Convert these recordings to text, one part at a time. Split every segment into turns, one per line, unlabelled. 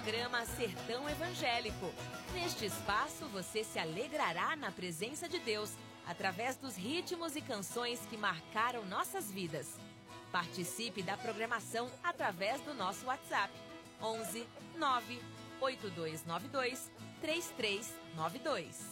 programa Sertão Evangélico. Neste espaço você se alegrará na presença de Deus, através dos ritmos e canções que marcaram nossas vidas. Participe da programação através do nosso WhatsApp 11 9 8292 3392.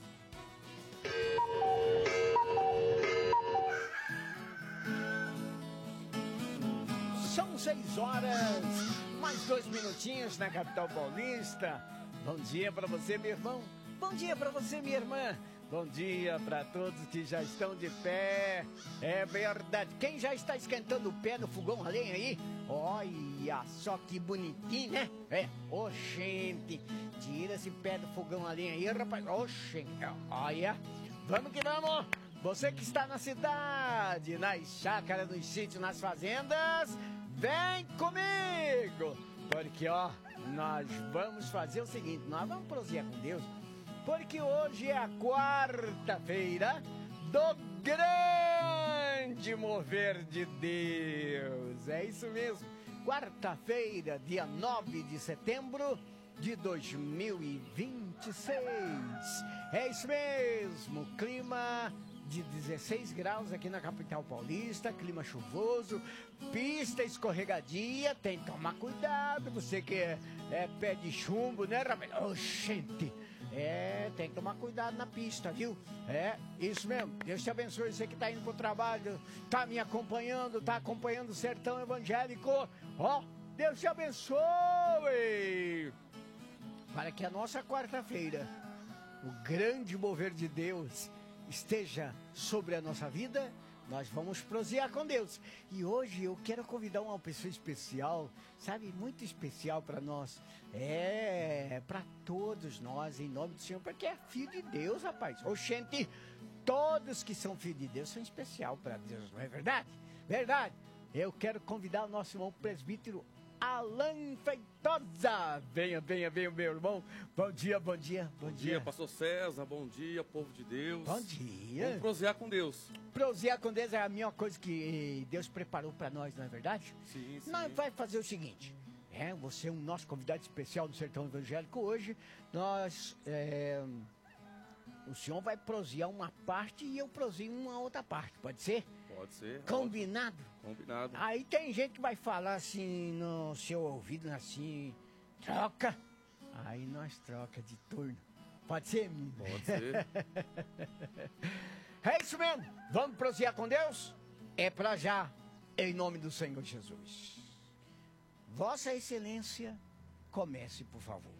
São 6 horas, mais 2 minutinhos na capital paulista. Bom dia para você, meu irmão. Bom dia para você, minha irmã. Bom dia para todos que já estão de pé. É verdade. Quem já está esquentando o pé no fogão a lenha aí? Olha só que bonitinho, né? Oxente. Tira esse pé do fogão a lenha aí, rapaz. Oxente. Olha. Vamos que vamos. Você que está na cidade, nas chácaras, nos sítios, nas fazendas, vem comigo. Porque, nós vamos fazer o seguinte, nós vamos prosear com Deus. Porque hoje é a quarta-feira do grande mover de Deus. É isso mesmo. Quarta-feira, dia 9 de setembro de 2026. É isso mesmo. Clima de 16 graus aqui na capital paulista, clima chuvoso, pista escorregadia, tem que tomar cuidado. Você que é pé de chumbo, né, rapaz? Oxente. Tem que tomar cuidado na pista, viu? Isso mesmo. Deus te abençoe. Você que tá indo pro trabalho, tá me acompanhando, tá acompanhando o Sertão Evangélico. Deus te abençoe. Para que a nossa quarta-feira, o grande mover de Deus, esteja sobre a nossa vida, nós vamos prosear com Deus. E hoje eu quero convidar uma pessoa especial, sabe, muito especial para nós. Para todos nós, em nome do Senhor, porque é filho de Deus, rapaz. Oxente, todos que são filhos de Deus são especial para Deus, não é verdade? Verdade. Eu quero convidar o nosso irmão presbítero Alan Feitosa. Venha, meu irmão. Bom dia.
Bom dia, pastor César. Bom dia, povo de Deus.
Bom dia.
Vamos prosear com Deus.
Prosear com Deus é a melhor coisa que Deus preparou para nós, não é verdade?
Sim.
Nós vai fazer o seguinte. Você é o nosso convidado especial do Sertão Evangélico. Hoje, o senhor vai prosear uma parte e eu proseio uma outra parte, pode ser?
Pode ser.
Combinado?
Combinado.
Aí tem gente que vai falar assim no seu ouvido, assim, troca. Aí nós troca de turno. Pode ser, menino?
Pode ser.
É isso mesmo. Vamos prosear com Deus? É pra já, em nome do Senhor Jesus. Vossa Excelência, comece, por favor.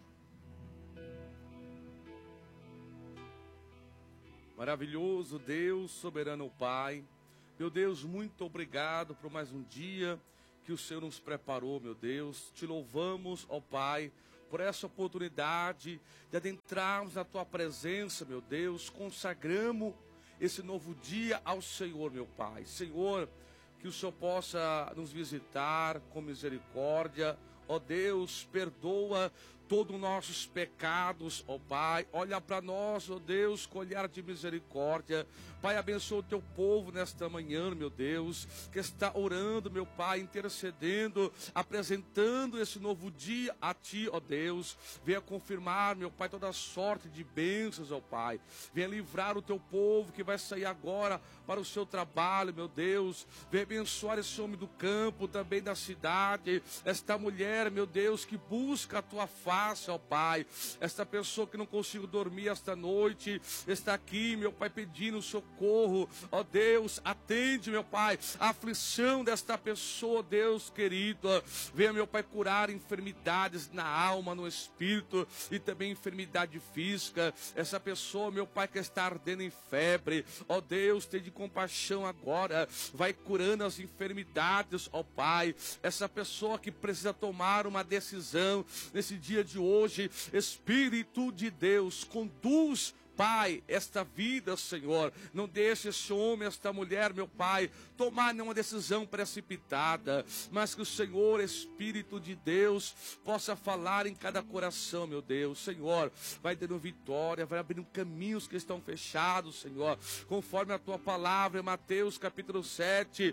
Maravilhoso Deus, soberano Pai. Meu Deus, muito obrigado por mais um dia que o Senhor nos preparou, meu Deus. Te louvamos, ó Pai, por essa oportunidade de adentrarmos na Tua presença, meu Deus. Consagramos esse novo dia ao Senhor, meu Pai. Senhor, que o Senhor possa nos visitar com misericórdia. Ó Deus, perdoa todos os nossos pecados, ó Pai. Olha para nós, ó Deus, com olhar de misericórdia. Pai, abençoa o teu povo nesta manhã, meu Deus, que está orando, meu Pai, intercedendo, apresentando esse novo dia a Ti, ó Deus. Venha confirmar, meu Pai, toda sorte de bênçãos, ó Pai. Venha livrar o teu povo que vai sair agora para o seu trabalho, meu Deus. Venha abençoar esse homem do campo, também da cidade, esta mulher, meu Deus, que busca a Tua face, ó Pai. Esta pessoa que não consigo dormir esta noite, está aqui, meu Pai, pedindo socorro, ó Deus, atende, meu Pai, a aflição desta pessoa, Deus querido. Venha, meu Pai, curar enfermidades na alma, no espírito e também enfermidade física. Essa pessoa, meu Pai, que está ardendo em febre, ó Deus, tenha de compaixão agora, vai curando as enfermidades, ó Pai. Essa pessoa que precisa tomar uma decisão nesse dia de hoje, Espírito de Deus, conduz Pai, esta vida, Senhor, não deixe esse homem, esta mulher, meu Pai, tomar nenhuma decisão precipitada, mas que o Senhor, Espírito de Deus, possa falar em cada coração, meu Deus. Senhor, vai dando vitória, vai abrindo caminhos que estão fechados, Senhor, conforme a tua palavra em Mateus capítulo 7,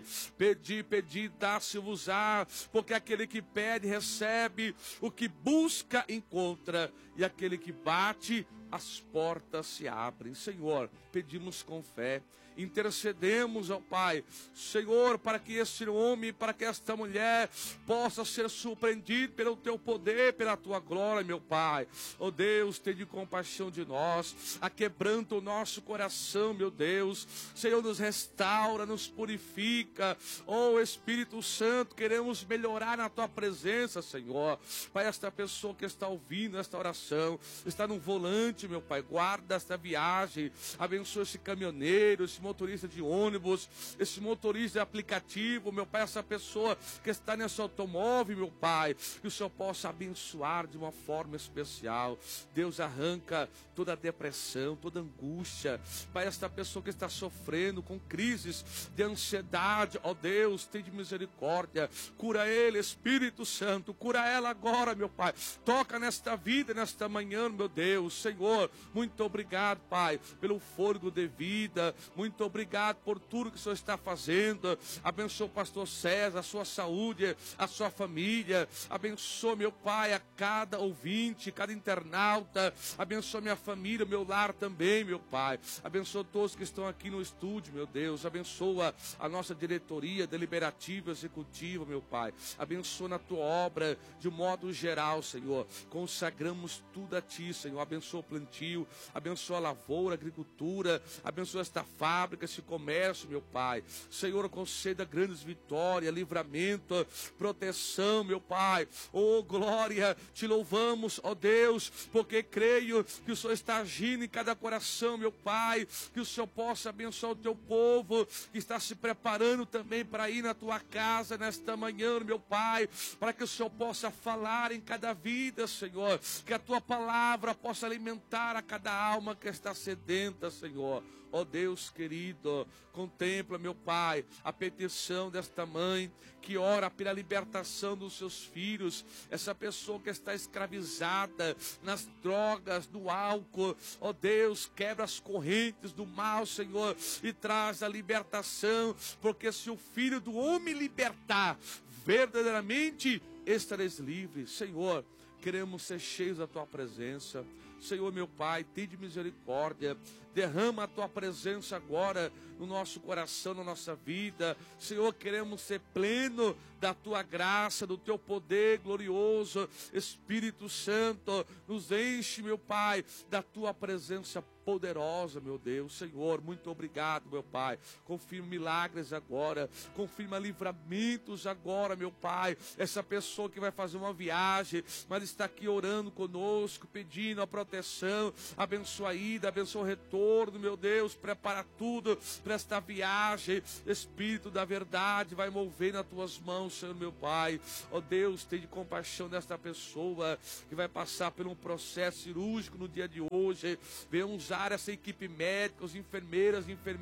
pedi, dá-se-vos-á, porque aquele que pede, recebe, o que busca, encontra, e aquele que bate, as portas se abrem. Senhor, pedimos com fé, intercedemos ao Pai, Senhor, para que este homem, para que esta mulher possa ser surpreendido pelo teu poder, pela tua glória, meu Pai. Oh Deus, tenha compaixão de nós, aquebranta o nosso coração, meu Deus. Senhor, nos restaura, nos purifica. Oh Espírito Santo, queremos melhorar na tua presença, Senhor. Pai, esta pessoa que está ouvindo esta oração, está no volante, meu Pai, guarda esta viagem, abençoa esse caminhoneiro, esse motorista de ônibus, esse motorista de aplicativo, meu Pai, essa pessoa que está nesse automóvel, meu Pai, que o Senhor possa abençoar de uma forma especial. Deus, arranca toda a depressão, toda a angústia, Pai, esta pessoa que está sofrendo com crises de ansiedade, ó Deus, tem de misericórdia, cura ele, Espírito Santo, cura ela agora, meu Pai, toca nesta vida, nesta manhã, meu Deus. Senhor, muito obrigado, Pai, pelo fôlego de vida, muito obrigado por tudo que o Senhor está fazendo. Abençoa o pastor César, a sua saúde, a sua família. Abençoa, meu Pai, a cada ouvinte, cada internauta. Abençoa minha família, meu lar também, meu Pai. Abençoa todos que estão aqui no estúdio, meu Deus. Abençoa a nossa diretoria deliberativa, executiva, meu Pai. Abençoa na tua obra de modo geral, Senhor. Consagramos tudo a ti, Senhor. Abençoa o plantio, abençoa a lavoura, a agricultura, abençoa esta fábrica, esse comércio, meu Pai. Senhor, conceda grandes vitórias, livramento, proteção, meu Pai. Oh, glória, te louvamos, ó Deus, porque creio que o Senhor está agindo em cada coração, meu Pai. Que o Senhor possa abençoar o teu povo, que está se preparando também para ir na tua casa nesta manhã, meu Pai. Para que o Senhor possa falar em cada vida, Senhor. Que a tua palavra possa alimentar a cada alma que está sedenta, Senhor. Ó Deus querido, contempla, meu Pai, a petição desta mãe que ora pela libertação dos seus filhos, essa pessoa que está escravizada nas drogas, no álcool. Ó Deus, quebra as correntes do mal, Senhor, e traz a libertação, porque se o Filho do Homem libertar, verdadeiramente estareis livres. Senhor, queremos ser cheios da tua presença. Senhor, meu Pai, tem de misericórdia, derrama a tua presença agora no nosso coração, na nossa vida. Senhor, queremos ser pleno da tua graça, do teu poder glorioso. Espírito Santo, nos enche, meu Pai, da tua presença poderosa, meu Deus. Senhor, muito obrigado, meu Pai. Confirma milagres agora, confirma livramentos agora, meu Pai. Essa pessoa que vai fazer uma viagem, mas está aqui orando conosco, pedindo a proteção, abençoa a ida, abençoa o retorno, meu Deus. Prepara tudo para esta viagem. Espírito da verdade, vai mover nas tuas mãos, Senhor, meu Pai. Ó Deus, tenha compaixão desta pessoa que vai passar por um processo cirúrgico no dia de hoje. Venha usar essa equipe médica, os enfermeiras,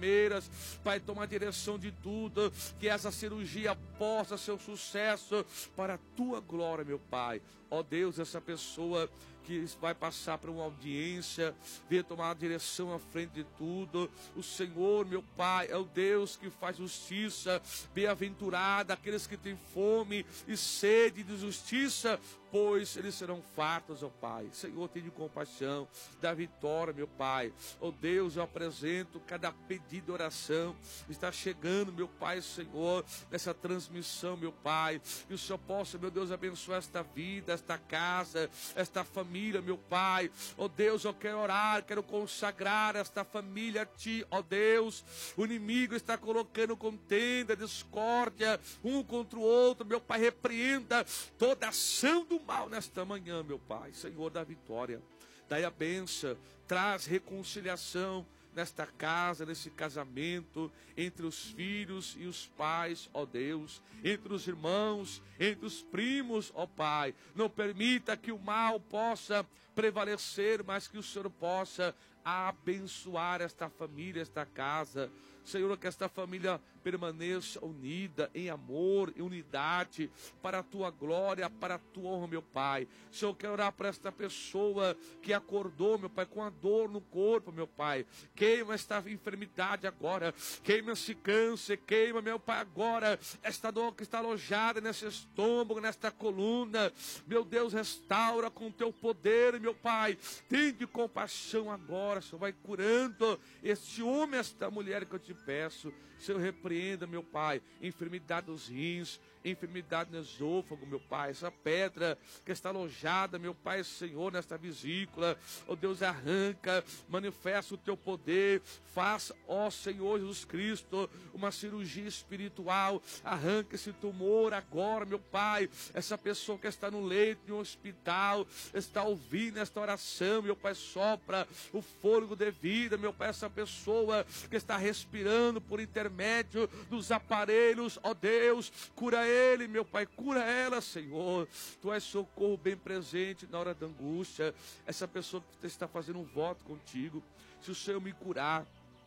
Pai, toma a direção de tudo, que essa cirurgia possa ser um sucesso para a tua glória, meu Pai. Ó Deus, essa pessoa que vai passar por uma audiência, venha tomar a direção à frente de tudo. O Senhor, meu Pai, é o Deus que faz justiça. Bem-aventurado aqueles que têm fome e sede de justiça, pois eles serão fartos, ó Pai. Senhor, tenha compaixão da vitória, meu Pai. Ó Deus, eu apresento cada pedido de oração, está chegando, meu Pai, Senhor, nessa transmissão, meu Pai. Que o Senhor possa, meu Deus, abençoar esta vida, esta casa, esta família, meu Pai. Ó Deus, eu quero orar, quero consagrar esta família a Ti, ó Deus. O inimigo está colocando contenda, discórdia, um contra o outro, meu Pai. Repreenda toda ação do mal nesta manhã, meu Pai. Senhor da vitória, dai a bênção, traz reconciliação nesta casa, nesse casamento, entre os filhos e os pais, ó Deus, entre os irmãos, entre os primos, ó Pai. Não permita que o mal possa prevalecer, mas que o Senhor possa abençoar esta família, esta casa. Senhor, que esta família permaneça unida em amor, em unidade, para a tua glória, para a tua honra, meu Pai. Senhor, eu quero orar para esta pessoa que acordou, meu Pai, com a dor no corpo, meu Pai. Queima esta enfermidade agora, queima esse câncer, queima, meu Pai, agora esta dor que está alojada nesse estômago, nesta coluna. Meu Deus, restaura com o teu poder, meu Pai. Tende compaixão agora, Senhor, vai curando este homem, esta mulher que eu te peço. Senhor, repreenda, meu Pai, enfermidade dos rins, enfermidade no esôfago, meu Pai, essa pedra que está alojada, meu Pai, Senhor, nesta vesícula, ó Deus, arranca, manifesta o teu poder, faça, ó Senhor Jesus Cristo, uma cirurgia espiritual, arranca esse tumor agora, meu Pai, essa pessoa que está no leito de um hospital, está ouvindo esta oração, meu Pai, sopra o fôlego de vida, meu Pai, essa pessoa que está respirando por intermédio dos aparelhos, ó Deus, cura ele, meu Pai, cura ela, Senhor. Tu és socorro bem presente na hora da angústia. Essa pessoa que está fazendo um voto contigo, se o Senhor me curar,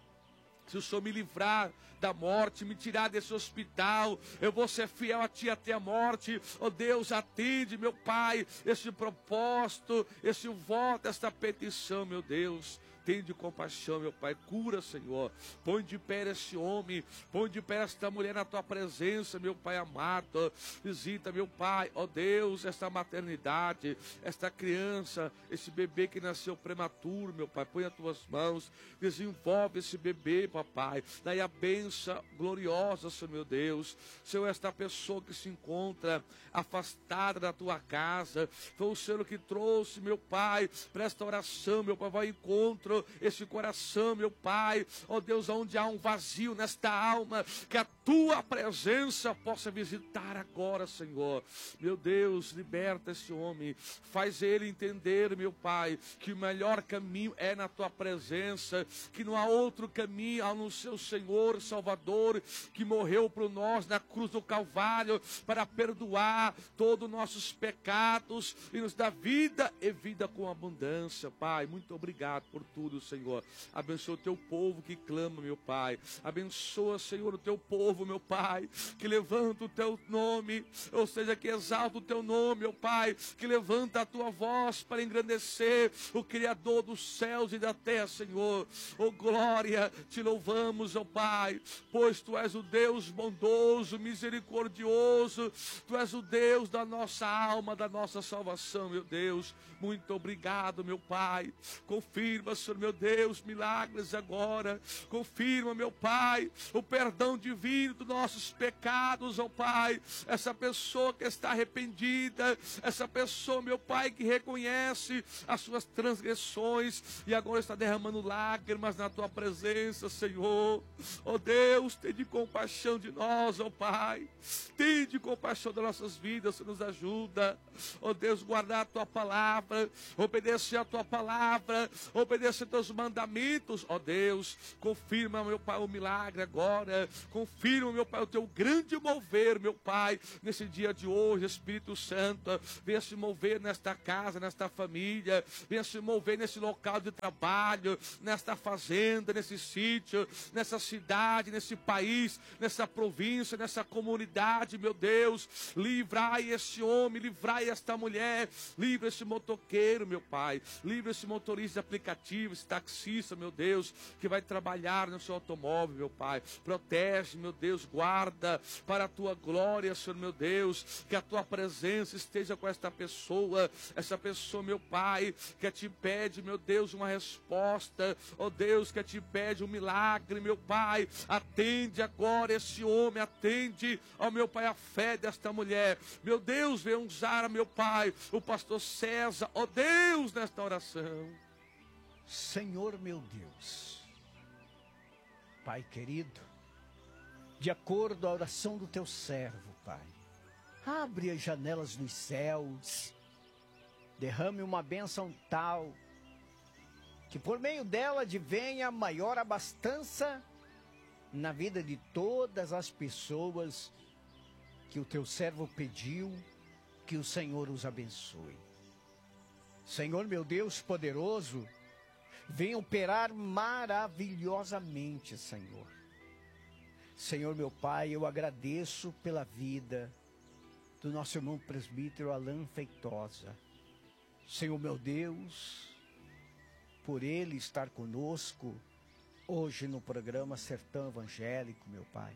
se o Senhor me livrar da morte, me tirar desse hospital, eu vou ser fiel a Ti até a morte. Oh Deus, atende, meu Pai, esse propósito, esse voto, esta petição, meu Deus. Tende compaixão, meu Pai, cura, Senhor. Põe de pé esse homem, põe de pé esta mulher na Tua presença, meu Pai amado. Visita, meu Pai, ó Deus, esta maternidade, esta criança, esse bebê que nasceu prematuro, meu Pai. Põe as Tuas mãos, desenvolve esse bebê, papai. Daí a bênção gloriosa, Senhor, meu Deus. Senhor, esta pessoa que se encontra afastada da Tua casa, foi o Senhor que trouxe, meu Pai, para esta oração, meu Pai, vai ao encontro esse coração, meu Pai, ó Deus, onde há um vazio nesta alma, que a Tua presença possa visitar agora, Senhor. Meu Deus, liberta esse homem, faz ele entender, meu Pai, que o melhor caminho é na Tua presença, que não há outro caminho a não ser o Senhor Salvador, que morreu por nós na cruz do Calvário, para perdoar todos os nossos pecados e nos dar vida e vida com abundância. Pai, muito obrigado por tudo, Senhor. Abençoa o Teu povo que clama, meu Pai. Abençoa, Senhor, o Teu povo, meu Pai, que levanta o Teu nome, ou seja, que exalta o Teu nome, meu Pai, que levanta a Tua voz para engrandecer o Criador dos céus e da terra, Senhor. Oh glória, Te louvamos, ó Pai, pois Tu és o Deus bondoso, misericordioso, Tu és o Deus da nossa alma, da nossa salvação, meu Deus. Muito obrigado, meu Pai. Confirma, Senhor, meu Deus, milagres agora. Confirma, meu Pai, o perdão divino dos nossos pecados, ó Pai. Essa pessoa que está arrependida, essa pessoa, meu Pai, que reconhece as suas transgressões e agora está derramando lágrimas na Tua presença, Senhor. Ó Deus, tenha compaixão de nós, ó Pai. Tenha compaixão das nossas vidas, Senhor, nos ajuda. Ó Deus, guardar a Tua palavra, obedecer a Tua palavra, obedecer a Teus mandamentos, ó Deus. Confirma, meu Pai, o milagre agora. Confirma, meu Pai, o Teu grande mover, meu Pai, nesse dia de hoje, Espírito Santo. Venha se mover nesta casa, nesta família. Venha se mover nesse local de trabalho, nesta fazenda, nesse sítio, nessa cidade, nesse país, nessa província, nessa comunidade, meu Deus. Livrai esse homem, livrai esta mulher, livra esse motoqueiro, meu Pai. Livra esse motorista de aplicativo, esse taxista, meu Deus, que vai trabalhar no seu automóvel, meu Pai. Protege, meu Deus, guarda para a Tua glória, Senhor, meu Deus, que a Tua presença esteja com esta pessoa, meu Pai, que te pede, meu Deus, uma resposta, ó Deus, que te pede um milagre, meu Pai. Atende agora esse homem, atende, ó meu Pai, a fé desta mulher. Meu Deus, venha usar, meu Pai, o pastor César, ó Deus, nesta oração.
Senhor, meu Deus, Pai querido, de acordo à oração do Teu servo, Pai, abre as janelas dos céus, derrame uma bênção tal, que por meio dela advenha maior abastança na vida de todas as pessoas que o Teu servo pediu, que o Senhor os abençoe. Senhor, meu Deus poderoso, venha operar maravilhosamente, Senhor. Senhor meu Pai, eu agradeço pela vida do nosso irmão presbítero Alain Feitosa. Senhor meu Deus, por ele estar conosco hoje no programa Sertão Evangélico, meu Pai,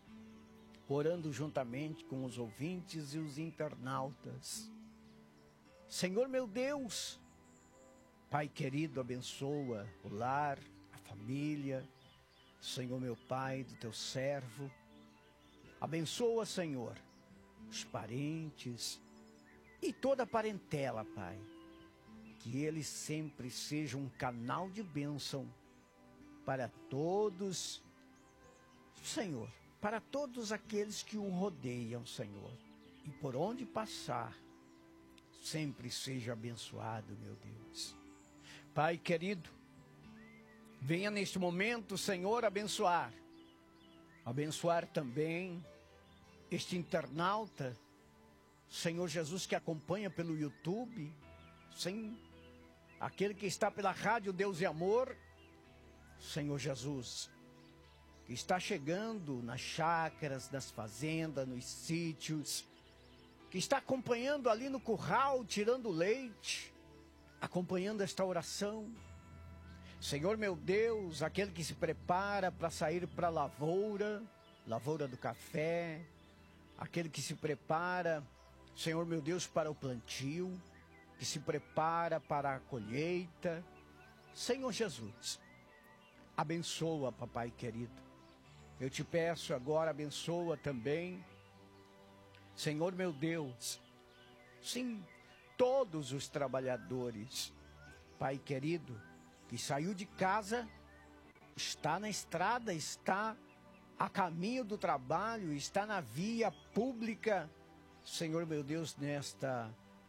orando juntamente com os ouvintes e os internautas. Senhor meu Deus, Pai querido, abençoa o lar, a família, Senhor meu Pai, do teu servo. Abençoa, Senhor, os parentes e toda a parentela, Pai. Que ele sempre seja um canal de bênção para todos, Senhor, para todos aqueles que o rodeiam, Senhor. E por onde passar, sempre seja abençoado, meu Deus. Pai querido, venha neste momento, Senhor, abençoar. Abençoar também este internauta, Senhor Jesus, que acompanha pelo YouTube, sim, aquele que está pela rádio Deus e Amor, Senhor Jesus, que está chegando nas chácaras, nas fazendas, nos sítios, que está acompanhando ali no curral, tirando leite, acompanhando esta oração. Senhor meu Deus, aquele que se prepara para sair para a lavoura do café, aquele que se prepara, Senhor meu Deus, para o plantio, que se prepara para a colheita. Senhor Jesus, abençoa, papai querido. Eu te peço agora, abençoa também, Senhor meu Deus, sim, todos os trabalhadores, Pai querido, que saiu de casa, está na estrada, está a caminho do trabalho, está na via pública, Senhor meu Deus, nesta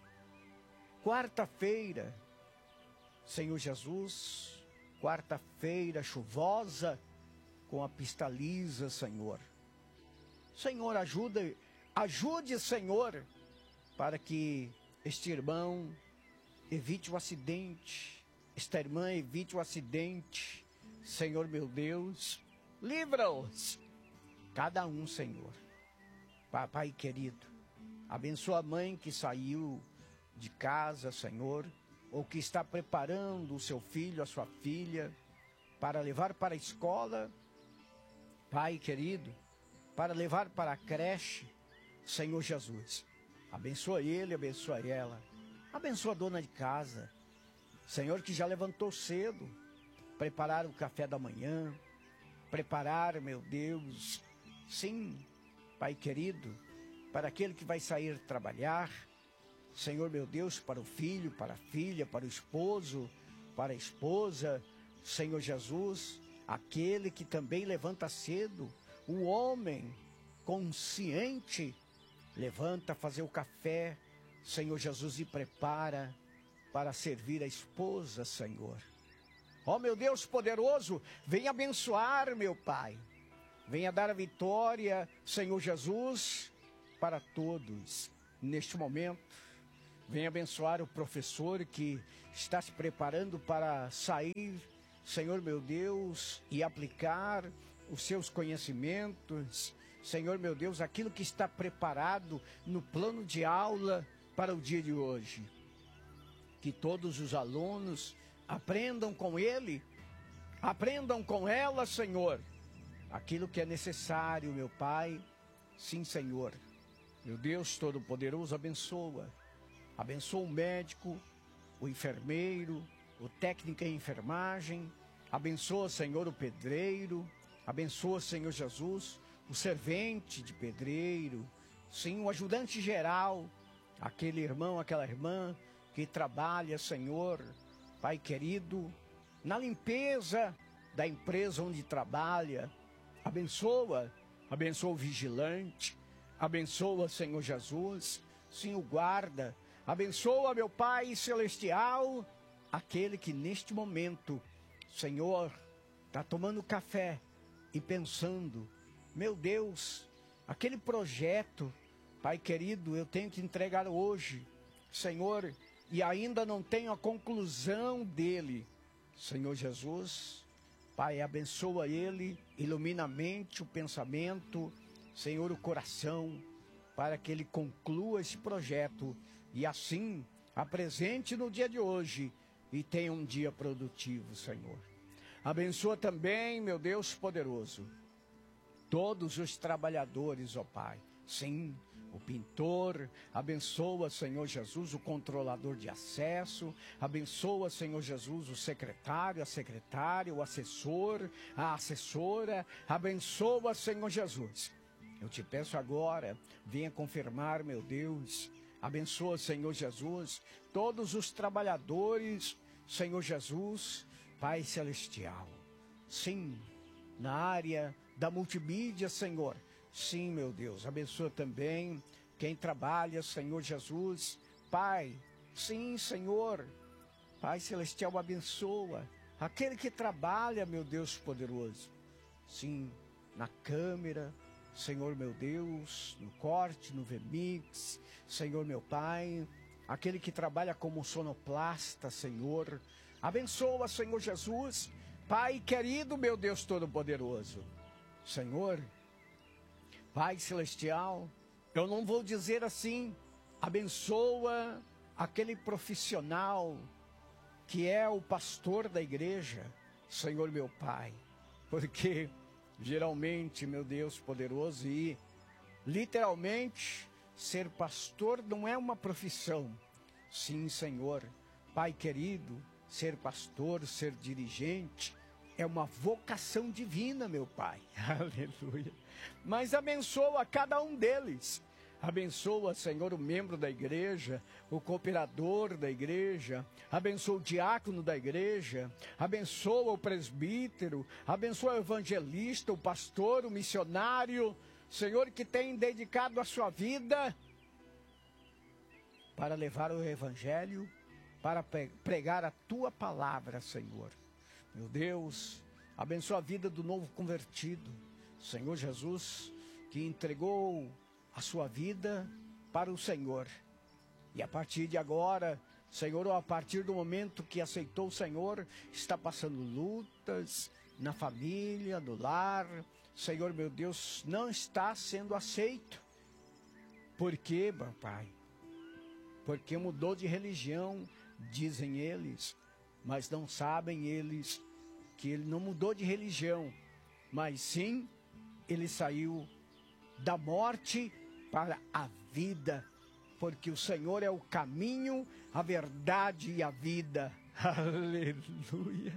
quarta-feira, Senhor Jesus, quarta-feira chuvosa, com a pista lisa, Senhor. Senhor, ajude, Senhor, para que este irmão evite o acidente, esta irmã evite o acidente. Senhor meu Deus, livra-os, cada um, Senhor. Papai querido, abençoa a mãe que saiu de casa, Senhor, ou que está preparando o seu filho, a sua filha, para levar para a escola, Pai querido, para levar para a creche, Senhor Jesus. Abençoa ele, abençoa ela, abençoa a dona de casa, Senhor, que já levantou cedo, preparar o café da manhã, preparar, meu Deus, sim, Pai querido, para aquele que vai sair trabalhar, Senhor meu Deus, para o filho, para a filha, para o esposo, para a esposa, Senhor Jesus, aquele que também levanta cedo, o homem consciente, levanta a fazer o café, Senhor Jesus, e prepara para servir a esposa, Senhor. Ó meu Deus poderoso, venha abençoar, meu Pai, venha dar a vitória, Senhor Jesus, para todos neste momento. Venha abençoar o professor que está se preparando para sair, Senhor meu Deus, e aplicar os seus conhecimentos, Senhor meu Deus, aquilo que está preparado no plano de aula para o dia de hoje. Que todos os alunos aprendam com ele, aprendam com ela, Senhor, aquilo que é necessário, meu Pai. Sim, Senhor, meu Deus Todo-Poderoso, abençoa. Abençoa o médico, o enfermeiro, o técnico em enfermagem. Abençoa, Senhor, o pedreiro. Abençoa, Senhor Jesus, o servente de pedreiro. Sim, o ajudante geral, aquele irmão, aquela irmã que trabalha, Senhor, Pai querido, na limpeza da empresa onde trabalha. Abençoa o vigilante. Abençoa, Senhor Jesus, sim, o guarda. Abençoa, meu Pai celestial, aquele que neste momento, Senhor, está tomando café e pensando, meu Deus, aquele projeto, Pai querido, eu tenho que entregar hoje, Senhor, e ainda não tenho a conclusão dele. Senhor Jesus, Pai, abençoa ele, ilumina a mente, o pensamento, Senhor, o coração, para que ele conclua esse projeto e assim apresente no dia de hoje e tenha um dia produtivo, Senhor. Abençoa também, meu Deus poderoso, todos os trabalhadores, ó Pai. Sim, o pintor, abençoa, Senhor Jesus, o controlador de acesso, abençoa, Senhor Jesus, o secretário, a secretária, o assessor, a assessora, abençoa, Senhor Jesus. Eu te peço agora, venha confirmar, meu Deus, abençoa, Senhor Jesus, todos os trabalhadores, Senhor Jesus, Pai Celestial. Sim, na área da multimídia, Senhor. Sim, meu Deus, abençoa também quem trabalha, Senhor Jesus. Pai, sim, Senhor, Pai Celestial, abençoa aquele que trabalha, meu Deus poderoso. Sim, na câmera, Senhor meu Deus, no corte, no VMix, Senhor meu Pai, aquele que trabalha como sonoplasta, Senhor. Abençoa, Senhor Jesus, Pai querido, meu Deus todo-poderoso. Senhor, Pai Celestial, eu não vou dizer assim, abençoa aquele profissional que é o pastor da igreja, Senhor meu Pai, porque geralmente, meu Deus poderoso, e literalmente ser pastor não é uma profissão. Sim, Senhor, Pai querido, ser pastor, ser dirigente, é uma vocação divina, meu Pai. Aleluia. Mas abençoa cada um deles. Abençoa, Senhor, o membro da igreja, o cooperador da igreja, abençoa o diácono da igreja, abençoa o presbítero, abençoa o evangelista, o pastor, o missionário, Senhor, que tem dedicado a sua vida para levar o evangelho, para pregar a tua palavra, Senhor. Meu Deus, abençoa a vida do novo convertido, Senhor Jesus, que entregou a sua vida para o Senhor. E a partir de agora, Senhor, ou a partir do momento que aceitou o Senhor, está passando lutas na família, no lar. Senhor, meu Deus, não está sendo aceito. Por quê, meu Pai? Porque mudou de religião, dizem eles, mas não sabem eles que ele não mudou de religião, mas sim, ele saiu da morte para a vida, porque o Senhor é o caminho, a verdade e a vida. Aleluia.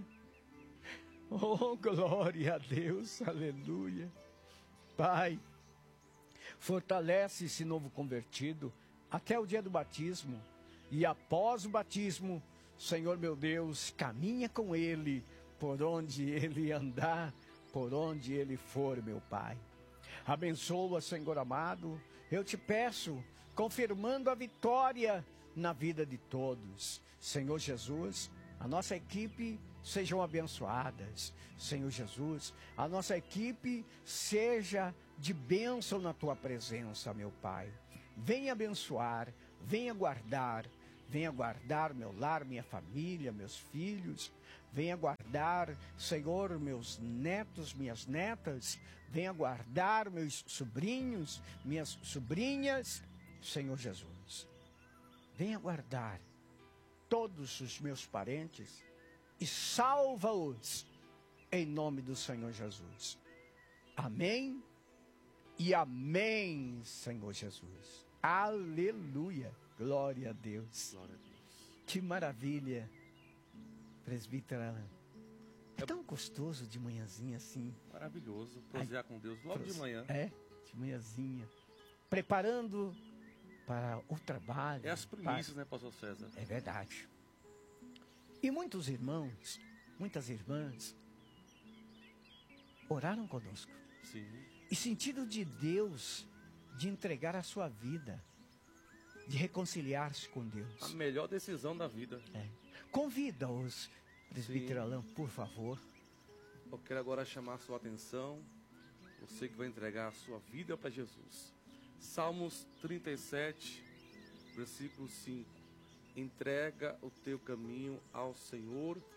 Oh, glória a Deus, aleluia. Pai, fortalece esse novo convertido até o dia do batismo, e após o batismo, Senhor meu Deus, caminha com ele, por onde ele andar, por onde ele for, meu Pai. Abençoa, Senhor amado, eu te peço, confirmando a vitória na vida de todos. Senhor Jesus, a nossa equipe sejam abençoadas. Senhor Jesus, a nossa equipe seja de bênção na tua presença, meu Pai. Venha abençoar, venha guardar meu lar, minha família, meus filhos. Venha guardar, Senhor, meus netos, minhas netas. Venha guardar meus sobrinhos, minhas sobrinhas. Senhor Jesus, venha guardar todos os meus parentes e salva-os em nome do Senhor Jesus. Amém e amém, Senhor Jesus. Aleluia. Glória a Deus.
Glória a Deus.
Que maravilha, presbítero Alan. É tão gostoso de manhãzinha assim.
Maravilhoso, prosear com Deus logo de manhã.
É, de manhãzinha. Preparando para o trabalho.
É as primícias, né, pastor César?
É verdade. E muitos irmãos, muitas irmãs, oraram conosco.
Sim.
E sentido de Deus de entregar a sua vida, de reconciliar-se com Deus.
A melhor decisão da vida.
É. Convida-os, presbítero Alan, por favor.
Eu quero agora chamar a sua atenção, você que vai entregar a sua vida para Jesus. Salmos 37, versículo 5. Entrega o teu caminho ao Senhor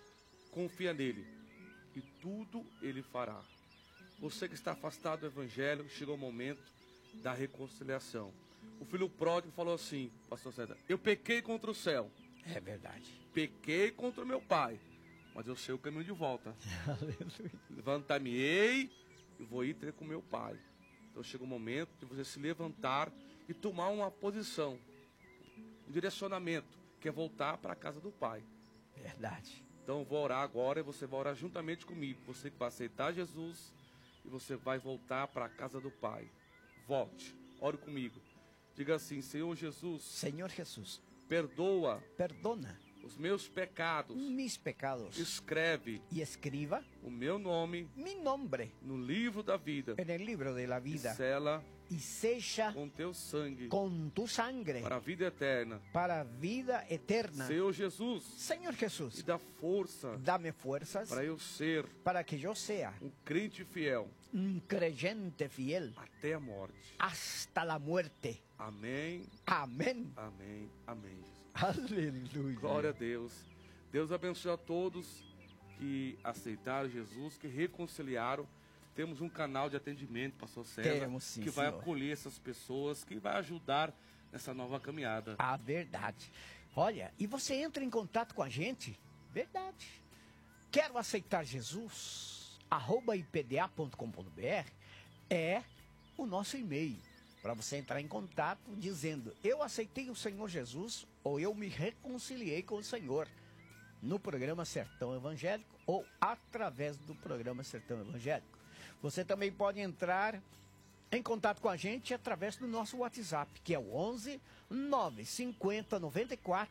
confia nele e tudo ele fará. Você que está afastado do evangelho, chegou o momento da reconciliação. O filho pródigo falou assim, pastor César, eu pequei contra o céu.
É verdade.
Pequei contra o meu pai, mas eu sei o caminho de volta.
Aleluia.
Levantar-me-ei e vou ir ter com meu pai. Então chega o momento de você se levantar e tomar uma posição, um direcionamento, que é voltar para a casa do pai.
Verdade.
Então eu vou orar agora e você vai orar juntamente comigo. Você que vai aceitar Jesus e você vai voltar para a casa do pai. Volte, ore comigo. Diga assim, Senhor Jesus,
Senhor Jesus,
perdoa
perdona
os meus pecados.
mis pecados
Escreve
y escriba
o meu nome
mi nombre
no livro da vida.
en el libro de la
E
vida
sela
y sella
com teu sangue
con tu sangre
para a vida eterna.
para vida eterna.
Senhor Jesus,
Señor
me
Jesús,
dá força
dame fuerzas
para eu ser
para que yo sea
um crente fiel
un creyente fiel
até a morte.
hasta la muerte.
Amém,
Amén.
amém, amém, Jesus.
Aleluya.
Glória a Deus. Deus abençoe a todos que aceitaram Jesus, que reconciliaram. Temos um canal de atendimento, pastor César,
Temos, sim,
que vai
senhor.
acolher essas pessoas, que vai ajudar nessa nova caminhada.
A verdade. Olha, e você entra em contato com a gente? Verdade. Quero aceitar Jesus? @ipda.com.br é o nosso e-mail para você entrar em contato dizendo: eu aceitei o Senhor Jesus ou eu me reconciliei com o Senhor no programa Sertão Evangélico ou através do programa Sertão Evangélico. Você também pode entrar em contato com a gente através do nosso WhatsApp, que é o 11 950 94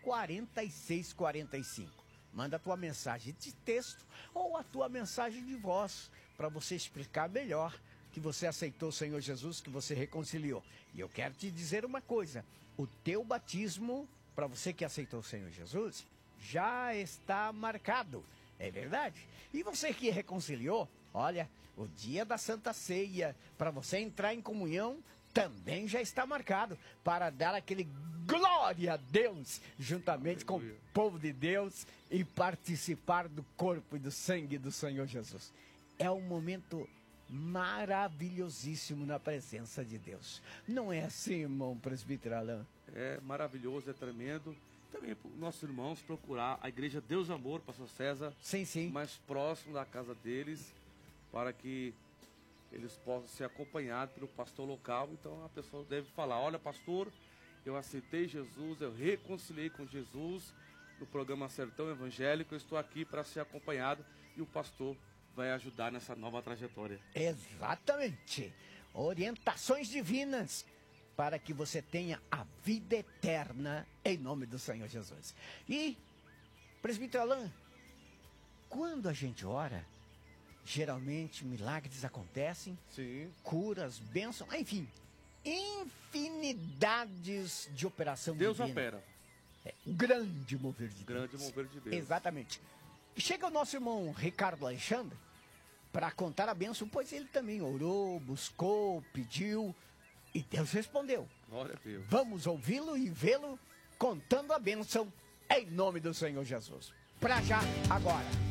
46 45. Manda a tua mensagem de texto ou a tua mensagem de voz para você explicar melhor que você aceitou o Senhor Jesus, que você reconciliou. E eu quero te dizer uma coisa: o teu batismo, para você que aceitou o Senhor Jesus, já está marcado. É verdade. E você que reconciliou, olha, o dia da Santa Ceia, para você entrar em comunhão, também já está marcado, para dar aquele glória a Deus, juntamente com o povo de Deus, e participar do corpo e do sangue do Senhor Jesus. É um momento maravilhosíssimo na presença de Deus. Não é assim, irmão presbítero Alain?
É maravilhoso, é tremendo. Também para os nossos irmãos procurar a igreja Deus Amor, pastor César,
Sim, sim.
mais próximo da casa deles, para que eles possam ser acompanhados pelo pastor local. Então a pessoa deve falar: olha, pastor, eu aceitei Jesus, eu reconciliei com Jesus no programa Sertão Evangélico, eu estou aqui para ser acompanhado, e o pastor vai ajudar nessa nova trajetória.
Exatamente. Orientações divinas para que você tenha a vida eterna em nome do Senhor Jesus. E, presbítero Alain, quando a gente ora, geralmente milagres acontecem,
Sim.
curas, bênçãos, enfim, infinidades de operação
Deus
divina.
opera.
É, grande mover de
Grande
Deus.
mover de Deus.
Exatamente. E chega o nosso irmão Ricardo Alexandre para contar a bênção, pois ele também orou, buscou, pediu e Deus respondeu.
Glória a Deus.
Vamos ouvi-lo e vê-lo contando a bênção em nome do Senhor Jesus. Para já, agora.